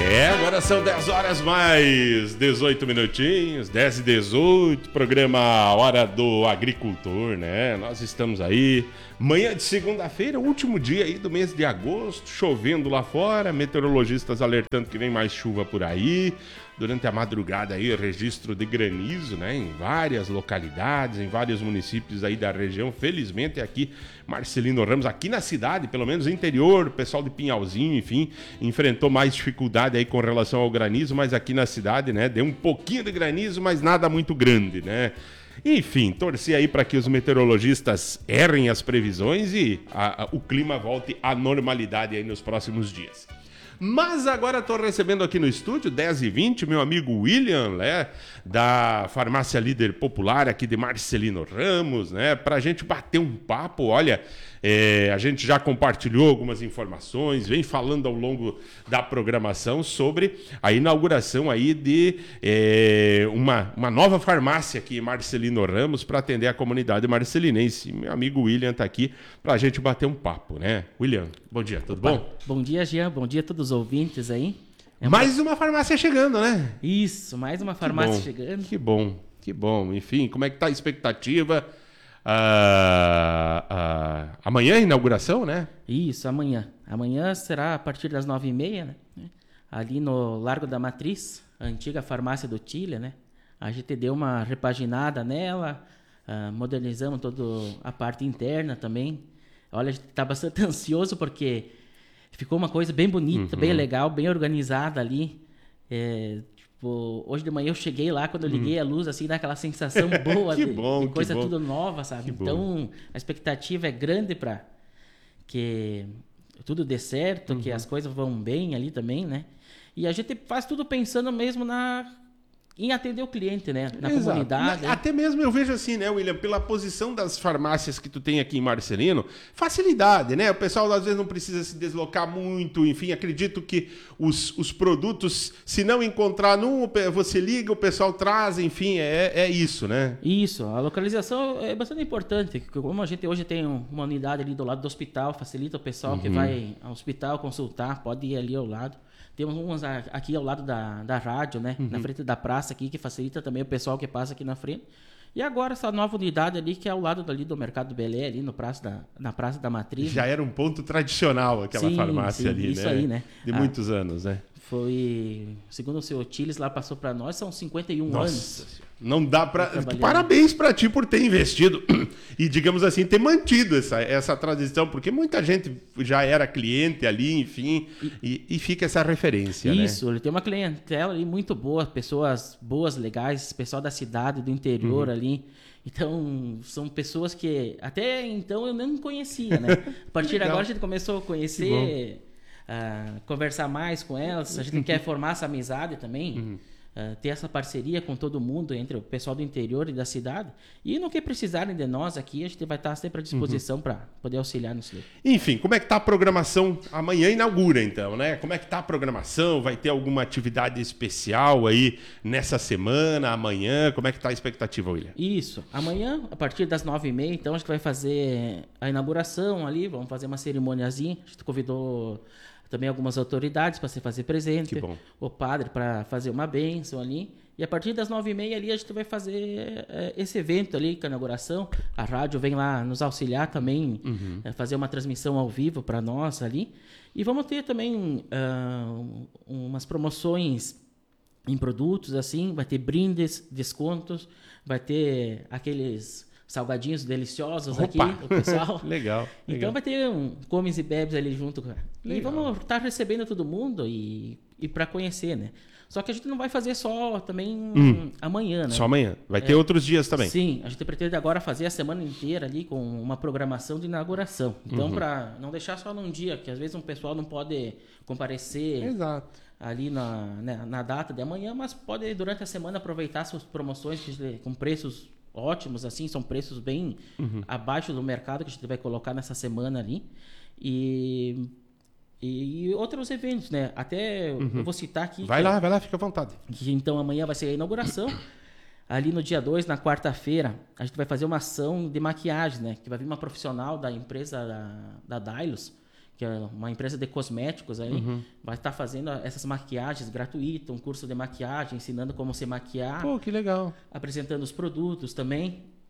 Agora são 10 horas mais 18 minutinhos, 10 e 18, programa Hora do Agricultor, né? Nós estamos aí, manhã de segunda-feira, último dia aí do mês de agosto, chovendo lá fora, meteorologistas alertando que vem mais chuva por aí. Durante a madrugada aí, registro de granizo, né, em várias localidades, em vários municípios aí da região. Felizmente aqui, Marcelino Ramos, aqui na cidade, pelo menos interior, o pessoal de Pinhalzinho, enfim, enfrentou mais dificuldade aí com relação ao granizo, mas aqui na cidade, né, deu um pouquinho de granizo, mas nada muito grande, né. Enfim, torcer aí para que os meteorologistas errem as previsões e o clima volte à normalidade aí nos próximos dias. Mas agora estou recebendo aqui no estúdio, 10h20, meu amigo William, né, da Farmácia Líder Popular aqui de Marcelino Ramos, né, para a gente bater um papo. Olha, a gente já compartilhou algumas informações, vem falando ao longo da programação sobre a inauguração aí de uma nova farmácia aqui em Marcelino Ramos para atender a comunidade marcelinense. Meu amigo William está aqui para a gente bater um papo, né? William, bom dia, tudo bom? Bom dia, Jean, bom dia a todos os ouvintes aí. Mais uma farmácia chegando, né? Isso, mais uma farmácia chegando. Que bom, que bom. Enfim, como é que tá a expectativa? Amanhã é a inauguração, né? Isso, amanhã. Amanhã será a partir das 9h30, né? Ali no Largo da Matriz, a antiga farmácia do Tília, né? A gente deu uma repaginada nela, modernizamos toda a parte interna também. Olha, a gente tá bastante ansioso porque ficou uma coisa bem bonita, bem legal, bem organizada ali. Hoje de manhã eu cheguei lá, quando eu liguei a luz, assim, dá aquela sensação boa de coisa tudo nova, sabe? Então, a expectativa é grande para que tudo dê certo, que as coisas vão bem ali também, né? E a gente faz tudo pensando mesmo em atender o cliente, né? Na comunidade. Até mesmo eu vejo assim, né, William, pela posição das farmácias que tu tem aqui em Marcelino, facilidade, né? O pessoal às vezes não precisa se deslocar muito, enfim, acredito que os produtos, se não encontrar num, você liga, o pessoal traz, enfim, é isso, né? Isso, a localização é bastante importante, como a gente hoje tem uma unidade ali do lado do hospital, facilita o pessoal que vai ao hospital consultar, pode ir ali ao lado. Temos umas aqui ao lado da rádio, né? Na frente da praça aqui, que facilita também o pessoal que passa aqui na frente. E agora essa nova unidade ali, que é ao lado ali do Mercado do Belé, ali na Praça da Matriz. Já era um ponto tradicional aquela farmácia ali, isso né? Aí, né? De muitos anos, né? Foi, segundo o seu Tiles lá passou para nós, são 51 anos. Não dá para... Parabéns para ti por ter investido e, digamos assim, ter mantido essa tradição, porque muita gente já era cliente ali, enfim, e fica essa referência, Isso, né? Ele tem uma clientela ali muito boa, pessoas boas, legais, pessoal da cidade, do interior ali. Então, são pessoas que até então eu nem conhecia, né? A partir de agora a gente começou a conhecer... conversar mais com elas, a gente quer formar essa amizade também, ter essa parceria com todo mundo, entre o pessoal do interior e da cidade, e no que precisarem de nós aqui, a gente vai estar sempre à disposição para poder auxiliar nisso. Enfim, como é que tá a programação? Amanhã inaugura então, né? Como é que tá a programação? Vai ter alguma atividade especial aí nessa semana, amanhã? Como é que tá a expectativa, William? Isso, amanhã, a partir das 9h30, então a gente vai fazer a inauguração ali, vamos fazer uma cerimoniazinha, a gente convidou também algumas autoridades para se fazer presente, o padre para fazer uma bênção ali, e a partir das 9h30 ali a gente vai fazer esse evento ali, com a inauguração, a rádio vem lá nos auxiliar também, fazer uma transmissão ao vivo para nós ali, e vamos ter também umas promoções em produtos, assim, vai ter brindes, descontos, vai ter aqueles salgadinhos deliciosos. Aqui, o pessoal. Legal. Então vai ter comes e bebes ali junto. E vamos estar recebendo todo mundo e para conhecer, né? Só que a gente não vai fazer só também amanhã, né? Só amanhã. Vai ter outros dias também. Sim, a gente pretende agora fazer a semana inteira ali com uma programação de inauguração. Então, para não deixar só num dia, que às vezes um pessoal não pode comparecer ali na data de amanhã, mas pode durante a semana aproveitar suas promoções com preços ótimos, assim, são preços bem abaixo do mercado que a gente vai colocar nessa semana ali. E outros eventos, né? Até eu vou citar aqui. Vai lá, fica à vontade. Que, então amanhã vai ser a inauguração. Ali no dia 2, na quarta-feira, a gente vai fazer uma ação de maquiagem, né? Que vai vir uma profissional da empresa da Dailos, que é uma empresa de cosméticos aí, vai estar fazendo essas maquiagens gratuitas, um curso de maquiagem, ensinando como se maquiar. Pô, que legal. Apresentando os produtos também.